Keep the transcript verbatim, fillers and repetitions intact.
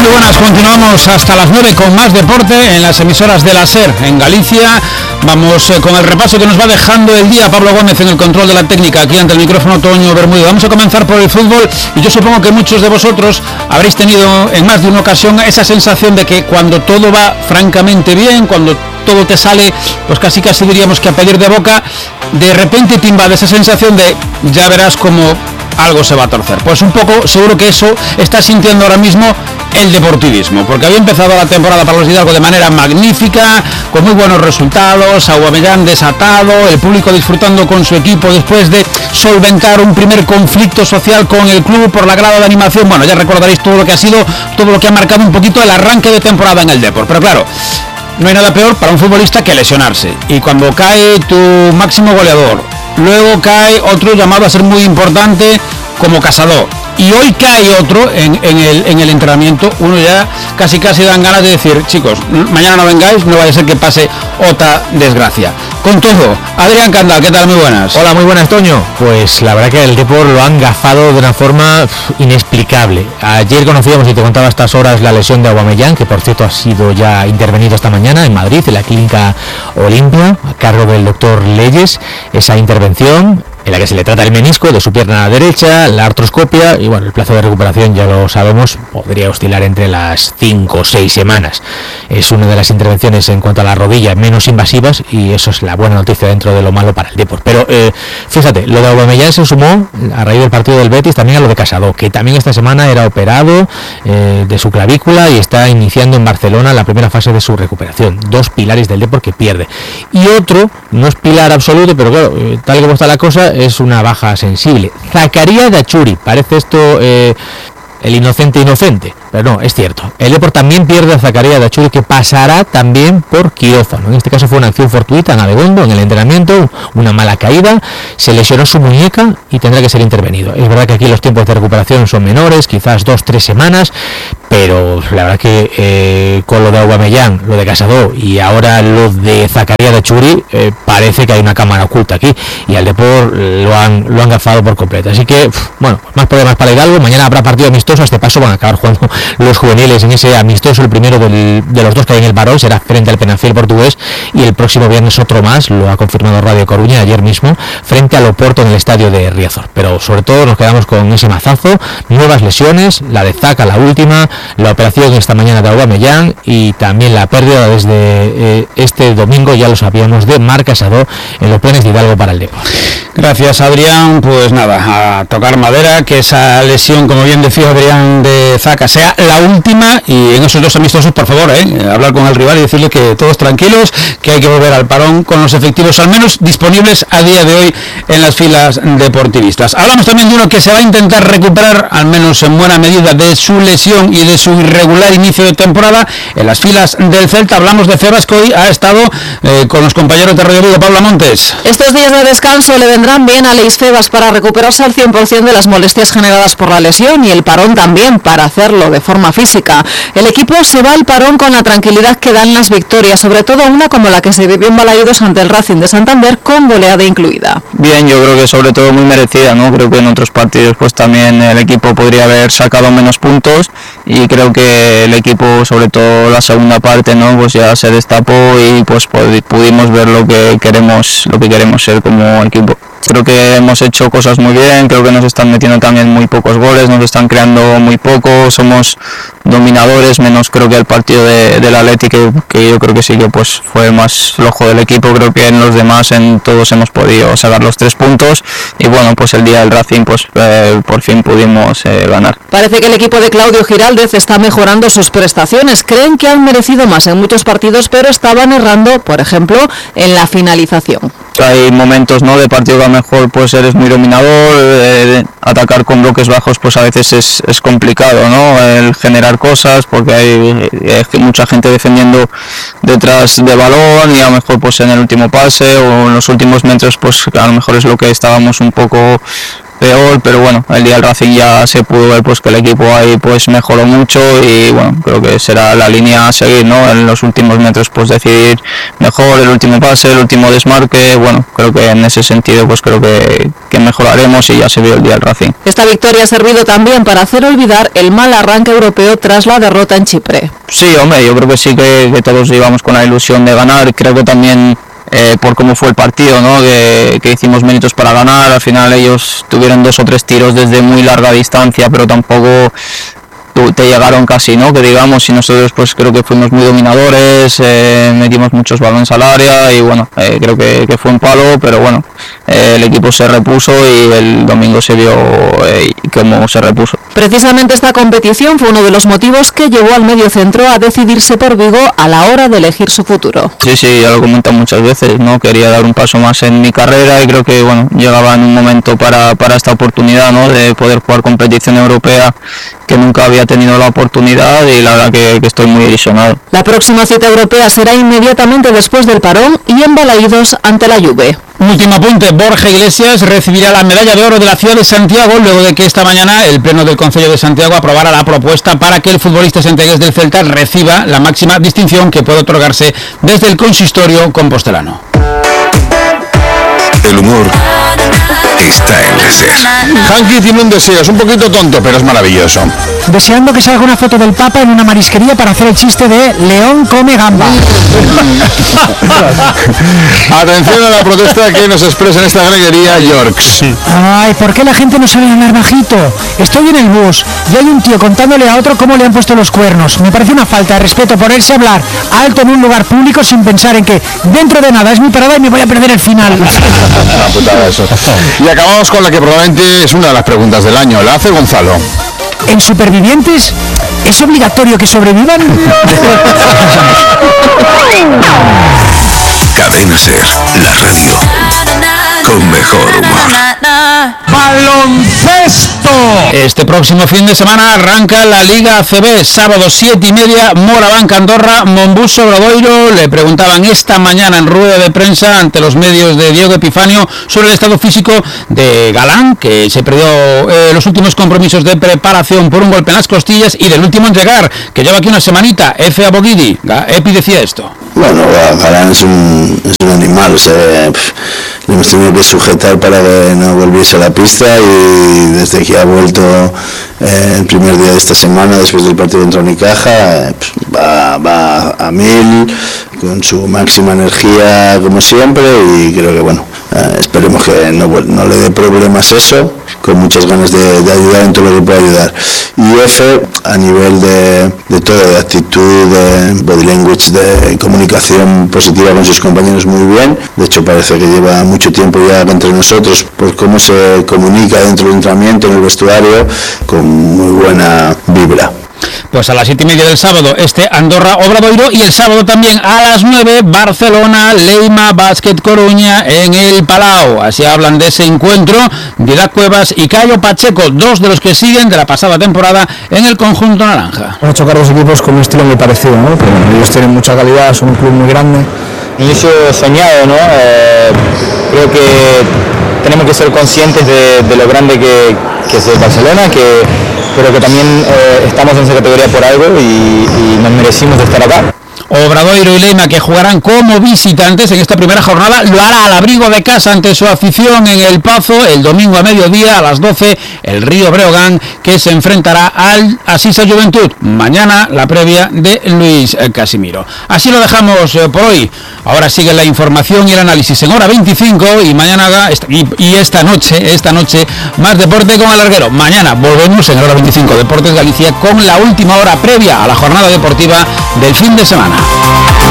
Muy buenas, continuamos hasta las nueve con más deporte en las emisoras de la SER en Galicia. Vamos eh, con el repaso que nos va dejando el día Pablo Gómez en el control de la técnica, aquí ante el micrófono Toño Bermúdez. Vamos a comenzar por el fútbol y yo supongo que muchos de vosotros habréis tenido en más de una ocasión esa sensación de que cuando todo va francamente bien, cuando todo te sale, pues casi casi diríamos que a pedir de boca, de repente te invade esa sensación de ya verás como algo se va a torcer. Pues un poco seguro que eso está sintiendo ahora mismo el deportivismo, porque había empezado la temporada para los Hidalgo de manera magnífica, con muy buenos resultados, Aubameyang desatado, el público disfrutando con su equipo después de solventar un primer conflicto social con el club por la grada de animación. Bueno, ya recordaréis todo lo que ha sido, todo lo que ha marcado un poquito el arranque de temporada en el Depor, pero claro, no hay nada peor para un futbolista que lesionarse, y cuando cae tu máximo goleador, luego cae otro llamado a ser muy importante como Casado, y hoy cae otro en, en, el, en el entrenamiento, uno ya casi casi dan ganas de decir, chicos, mañana no vengáis, no vaya a ser que pase otra desgracia. Con todo, Adrián Candal, ¿qué tal? Muy buenas. Hola, muy buenas, Toño. Pues la verdad que el Depor lo han gafado de una forma pff, inexplicable. Ayer conocíamos, y te contaba a estas horas, la lesión de Aubameyang, que por cierto ha sido ya intervenido esta mañana en Madrid, en la clínica Olimpia, a cargo del doctor Leyes. Esa intervención en la que se le trata el menisco de su pierna derecha, la artroscopia, y bueno, el plazo de recuperación, ya lo sabemos, podría oscilar entre las cinco o seis semanas. Es una de las intervenciones en cuanto a la rodilla menos invasivas, y eso es la buena noticia dentro de lo malo para el Depor. Pero eh, fíjate, lo de Aubameyang se sumó a raíz del partido del Betis también a lo de Casado, que también esta semana era operado eh, de su clavícula y está iniciando en Barcelona la primera fase de su recuperación. Dos pilares del Depor que pierde. Y otro, no es pilar absoluto, pero claro, eh, tal como está la cosa, es una baja sensible. Zakaria Dachuri, parece esto eh, el inocente inocente, pero no, es cierto. El Depor también pierde a Zakaria Dachuri, que pasará también por quirófano. En este caso fue una acción fortuita en Abegondo, en el entrenamiento, una mala caída, se lesionó su muñeca y tendrá que ser intervenido. Es verdad que aquí los tiempos de recuperación son menores, quizás dos, tres semanas, pero la verdad que eh, con lo de Aubameyang, lo de Casado y ahora lo de Zakaria Dachuri, eh, parece que hay una cámara oculta aquí, y al Depor lo han, lo han gafado por completo. Así que, bueno, más problemas para Hidalgo. Mañana habrá partido amistoso. A este paso van a acabar jugando los juveniles en ese amistoso, el primero del, de los dos que hay en el Barón, será frente al Penafiel portugués, y el próximo viernes otro más, lo ha confirmado Radio Coruña ayer mismo, frente al Oporto en el estadio de Riazor. Pero sobre todo nos quedamos con ese mazazo, nuevas lesiones, la de Zaka, la última, la operación esta mañana de Aubameyang, y también la pérdida desde eh, este domingo, ya lo sabíamos, de Marc Casado en los planes de Hidalgo para el Depor. Gracias, Adrián. Pues nada, a tocar madera, que esa lesión, como bien decía Adrián, de Zaka sea la última, y en esos dos amistosos, por favor, eh, hablar con el rival y decirle que todos tranquilos, que hay que volver al parón con los efectivos al menos disponibles a día de hoy en las filas deportivistas. Hablamos también de uno que se va a intentar recuperar, al menos en buena medida, de su lesión y de su irregular inicio de temporada en las filas del Celta. Hablamos de Febas, que hoy ha estado eh, con los compañeros de Radio Vigo. Pablo Montes. Estos días de descanso le vendrán bien a Aleix Febas para recuperarse al cien por ciento de las molestias generadas por la lesión, y el parón también para hacerlo de forma física. El equipo se va al parón con la tranquilidad que dan las victorias, sobre todo una como la que se vivió en Balaídos ante el Racing de Santander, con goleada incluida. Bien, yo creo que sobre todo muy merecida, ¿no? Creo que en otros partidos pues también el equipo podría haber sacado menos puntos, y creo que el equipo, sobre todo la segunda parte, ¿no? Pues ya se destapó y pues pudimos ver lo que queremos, lo que queremos ser como equipo. Creo que hemos hecho cosas muy bien, creo que nos están metiendo también muy pocos goles, nos están creando muy poco, somos dominadores, menos creo que el partido de, del Atleti, que, que yo creo que sí que pues fue más flojo del equipo. Creo que en los demás, en todos hemos podido sacar los tres puntos, y bueno, pues el día del Racing pues eh, por fin pudimos eh, ganar. Parece que el equipo de Claudio Giraldez está mejorando sus prestaciones. Creen que han merecido más en muchos partidos, pero estaban errando, por ejemplo, en la finalización. Hay momentos, ¿no?, de partido que a lo mejor pues eres muy dominador, eh, atacar con bloques bajos pues a veces es, es complicado, ¿no?, el generar cosas, porque hay, hay mucha gente defendiendo detrás del balón, y a lo mejor pues en el último pase o en los últimos metros pues a lo mejor es lo que estábamos un poco peor, pero bueno, el día del Racing ya se pudo ver pues que el equipo ahí pues mejoró mucho y bueno, creo que será la línea a seguir, ¿no? En los últimos metros pues decidir mejor el último pase, el último desmarque, bueno, creo que en ese sentido pues creo que, que mejoraremos y ya se vio el día del Racing. Esta victoria ha servido también para hacer olvidar el mal arranque europeo tras la derrota en Chipre. Sí, hombre, yo creo que sí que, que todos íbamos con la ilusión de ganar, creo que también Eh, por cómo fue el partido, ¿no? que, que hicimos méritos para ganar, al final ellos tuvieron dos o tres tiros desde muy larga distancia, pero tampoco te llegaron casi, ¿no? Que digamos, y nosotros pues creo que fuimos muy dominadores, eh, metimos muchos balones al área y bueno, eh, creo que, que fue un palo, pero bueno, eh, el equipo se repuso y el domingo se vio eh, cómo se repuso. Precisamente esta competición fue uno de los motivos que llevó al mediocentro a decidirse por Vigo a la hora de elegir su futuro. Sí, sí, ya lo he comentado muchas veces, ¿no? Quería dar un paso más en mi carrera y creo que bueno, llegaba en un momento para, para esta oportunidad, ¿no? De poder jugar competición europea, que nunca había tenido la oportunidad y la verdad que, que estoy muy ilusionado. La próxima cita europea será inmediatamente después del parón y en Balaídos ante la Juve. Último apunte, Borja Iglesias recibirá la medalla de oro de la ciudad de Santiago luego de que esta mañana el Pleno del Concello de Santiago aprobara la propuesta para que el futbolista santiagués del Celta reciba la máxima distinción que puede otorgarse desde el consistorio compostelano. El humor está en la SER. Hanky tiene un deseo, es un poquito tonto, pero es maravilloso. Deseando que salga una foto del Papa en una marisquería para hacer el chiste de León come gamba. Atención a la protesta que nos expresa en esta galería Yorks. Ay, ¿por qué la gente no sabe hablar bajito? Estoy en el bus y hay un tío contándole a otro cómo le han puesto los cuernos. Me parece una falta de respeto ponerse a hablar alto en un lugar público sin pensar en que dentro de nada es mi parada y me voy a perder el final. Una putada eso. Y acabamos con la que probablemente es una de las preguntas del año. La hace Gonzalo. ¿En Supervivientes es obligatorio que sobrevivan? Cadena SER, la radio con mejor humor. ¡Baloncesto! Este próximo fin de semana arranca la Liga A C B, sábado siete y media, Moraván Andorra, Monbus Obradoiro. Le preguntaban esta mañana en rueda de prensa ante los medios de Diego Epifanio sobre el estado físico de Galán, que se perdió eh, los últimos compromisos de preparación por un golpe en las costillas, y del último en llegar, que lleva aquí una semanita, Efe Abogidi. Epi decía esto. Bueno, Galán es un, es un animal, o sea, pff, le hemos tenido que sujetar para que no volviese a la pista, y desde que ha vuelto eh, el primer día de esta semana, después del partido contra Unicaja, eh, pff, va, va a mil, con su máxima energía como siempre, y creo que bueno, eh, esperemos que no, no le dé problemas eso, con muchas ganas de, de ayudar en todo lo que pueda ayudar. Y F, a nivel de, de todo, de actitud, de body language, de comunicación positiva con sus compañeros, muy bien. De hecho parece que lleva mucho tiempo ya entre nosotros por cómo se comunica dentro del entrenamiento, en el vestuario, con muy buena vibra. Pues a las siete y media del sábado este Andorra Obradoiro, y el sábado también a las nueve Barcelona Leima Básquet Coruña en el Palau. Así hablan de ese encuentro Didac Cuevas y Cayo Pacheco, dos de los que siguen de la pasada temporada en el conjunto naranja. Van a chocar dos equipos con un estilo muy parecido, ¿no? Pero bueno, ellos tienen mucha calidad, son un club muy grande. Inicio soñado, ¿no? Eh, creo que tenemos que ser conscientes de, de lo grande que, que es el Barcelona, que pero que también eh, estamos en esa categoría por algo y, y nos merecimos estar acá. Obradoiro y Leima, que jugarán como visitantes en esta primera jornada, lo hará al abrigo de casa ante su afición en El Pazo el domingo a mediodía a las doce, el Río Breogán, que se enfrentará al Asisa Juventud. Mañana la previa de Luis Casimiro. Así lo dejamos por hoy. Ahora sigue la información y el análisis en hora veinticinco, y mañana y, y esta noche, esta noche más deporte con Alarguero. Mañana volvemos en hora veinticinco Deportes Galicia con la última hora previa a la jornada deportiva del fin de semana.